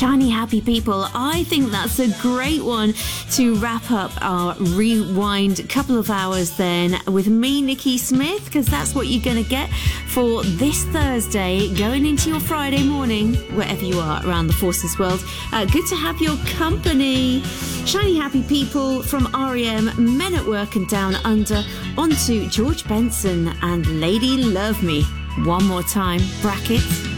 Shiny Happy People. I think that's a great one to wrap up our rewind couple of hours then with me, Nikki Smith, because that's what you're going to get for this Thursday, going into your Friday morning, wherever you are around the Forces world. Good to have your company. Shiny Happy People from R.E.M., Men at Work and Down Under, onto George Benson and Lady Love Me. One more time, brackets.